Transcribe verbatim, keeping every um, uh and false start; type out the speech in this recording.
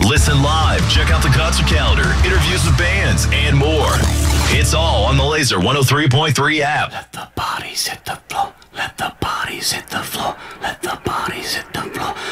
Listen live, check out the concert calendar, interviews with bands, and more. It's all on the Laser one oh three point three app. Let the bodies hit the floor. Let the bodies hit the floor. Let the bodies hit the floor.